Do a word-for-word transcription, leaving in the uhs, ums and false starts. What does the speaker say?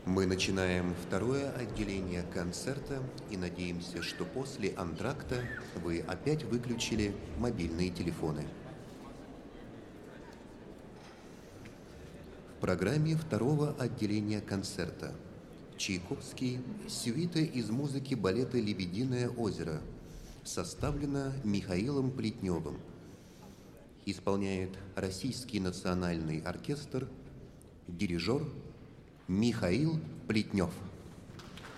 Мы начинаем второе отделение концерта и надеемся, что после антракта вы опять выключили мобильные телефоны. В программе второго отделения концерта Чайковский «Сюита из музыки балета «Лебединое озеро», составлена Михаилом Плетневым. Исполняет Российский национальный оркестр, дирижер Михаил Плетнев.